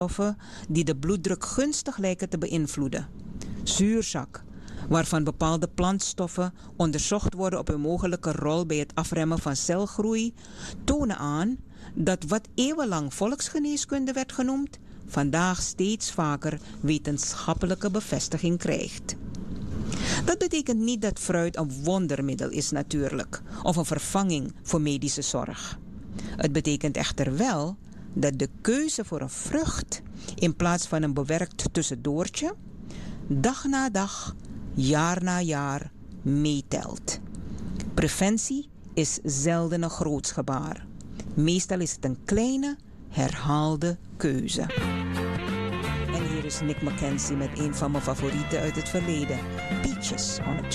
stoffen die de bloeddruk gunstig lijken te beïnvloeden. Zuurzak, waarvan bepaalde plantstoffen onderzocht worden op hun mogelijke rol bij het afremmen van celgroei, tonen aan dat wat eeuwenlang volksgeneeskunde werd genoemd, vandaag steeds vaker wetenschappelijke bevestiging krijgt. Dat betekent niet dat fruit een wondermiddel is natuurlijk, of een vervanging voor medische zorg. Het betekent echter wel dat de keuze voor een vrucht in plaats van een bewerkt tussendoortje dag na dag, jaar na jaar meetelt. Preventie is zelden een groots gebaar. Meestal is het een kleine, herhaalde keuze. En hier is Nick Mackenzie met een van mijn favorieten uit het verleden, Peaches on a